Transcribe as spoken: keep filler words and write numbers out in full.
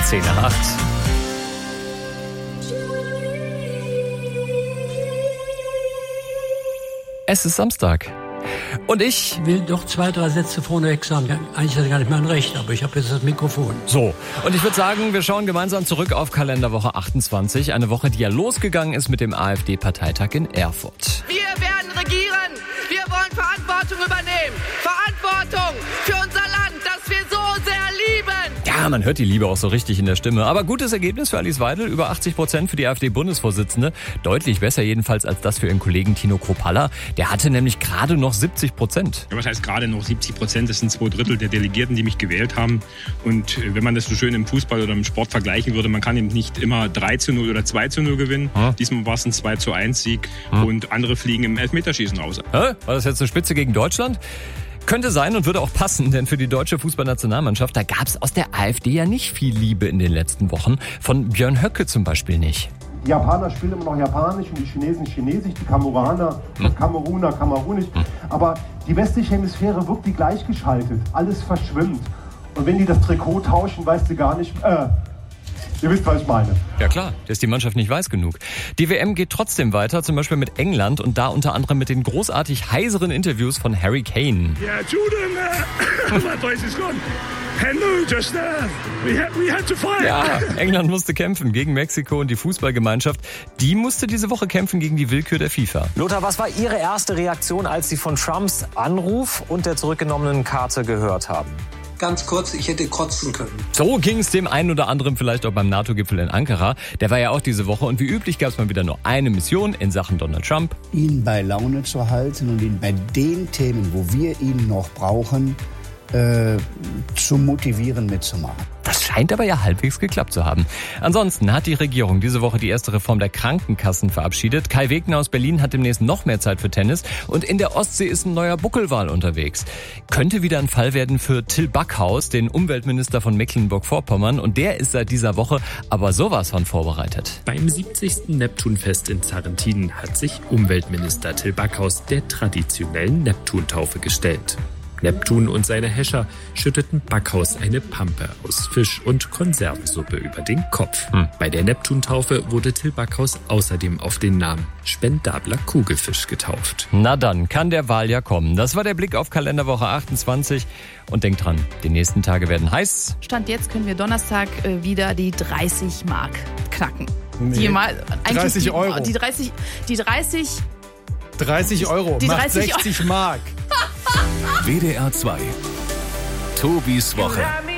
zehn nach acht. Es ist Samstag. Und ich Ich will doch zwei, drei Sätze vorneweg sagen. Eigentlich ist das gar nicht mein Recht, aber ich habe jetzt das Mikrofon. So, und ich würde sagen, wir schauen gemeinsam zurück auf Kalenderwoche achtundzwanzig. Eine Woche, die ja losgegangen ist mit dem AfD-Parteitag in Erfurt. Wir werden regieren. Wir wollen Verantwortung übernehmen. Verantwortung für unser Land, das wir so sehr lieben. Ja, man hört die Liebe auch so richtig in der Stimme. Aber gutes Ergebnis für Alice Weidel, über achtzig Prozent für die AfD-Bundesvorsitzende. Deutlich besser jedenfalls als das für ihren Kollegen Tino Kruppalla. Der hatte nämlich gerade noch siebzig Prozent. Ja, was heißt gerade noch siebzig Prozent? Das sind zwei Drittel der Delegierten, die mich gewählt haben. Und wenn man das so schön im Fußball oder im Sport vergleichen würde, man kann eben nicht immer drei zu null oder zwei zu null gewinnen. Hm. Diesmal war es ein zwei zu eins Sieg hm. und andere fliegen im Elfmeterschießen raus. Hä? War das jetzt eine Spitze gegen Deutschland? Könnte sein und würde auch passen, denn für die deutsche Fußballnationalmannschaft, da gab es aus der AfD ja nicht viel Liebe in den letzten Wochen. Von Björn Höcke zum Beispiel nicht. Die Japaner spielen immer noch Japanisch und die Chinesen Chinesisch, die Kameruraner, hm. Kameruner Kamerunisch. Hm. Aber die westliche Hemisphäre wirkt wie gleichgeschaltet. Alles verschwimmt. Und wenn die das Trikot tauschen, weißt du gar nicht, äh, ihr wisst, was ich meine. Ja klar, da ist die Mannschaft nicht weiß genug. Die W M geht trotzdem weiter, zum Beispiel mit England und da unter anderem mit den großartig heiseren Interviews von Harry Kane. Yeah, Jordan, uh, my place is gone. Hello, just uh, we, had, we had to fight. Ja, England musste kämpfen gegen Mexiko und die Fußballgemeinschaft, die musste diese Woche kämpfen gegen die Willkür der FIFA. Lothar, was war Ihre erste Reaktion, als Sie von Trumps Anruf und der zurückgenommenen Karte gehört haben? Ganz kurz, ich hätte kotzen können. So ging es dem einen oder anderen vielleicht auch beim NATO-Gipfel in Ankara. Der war ja auch diese Woche und wie üblich gab es mal wieder nur eine Mission in Sachen Donald Trump. Ihn bei Laune zu halten und ihn bei den Themen, wo wir ihn noch brauchen, äh, zu motivieren, mitzumachen. Das scheint aber ja halbwegs geklappt zu haben. Ansonsten hat die Regierung diese Woche die erste Reform der Krankenkassen verabschiedet. Kai Wegner aus Berlin hat demnächst noch mehr Zeit für Tennis. Und in der Ostsee ist ein neuer Buckelwal unterwegs. Könnte wieder ein Fall werden für Till Backhaus, den Umweltminister von Mecklenburg-Vorpommern. Und der ist seit dieser Woche aber sowas von vorbereitet. Beim siebzigsten Neptunfest in Zarrentin hat sich Umweltminister Till Backhaus der traditionellen Neptuntaufe gestellt. Neptun und seine Häscher schütteten Backhaus eine Pampe aus Fisch und Konservensuppe über den Kopf. Hm. Bei der Neptuntaufe wurde Till Backhaus außerdem auf den Namen Spendabler Kugelfisch getauft. Na dann, kann der Wal ja kommen. Das war der Blick auf Kalenderwoche achtundzwanzig. Und denkt dran, die nächsten Tage werden heiß. Stand jetzt können wir Donnerstag äh, wieder die dreißig Mark knacken. Nee. Die mal, dreißig die, Euro. Die dreißig, die dreißig... dreißig Euro, die macht dreißig sechzig Mark. W D R zwei. Tobis Woche.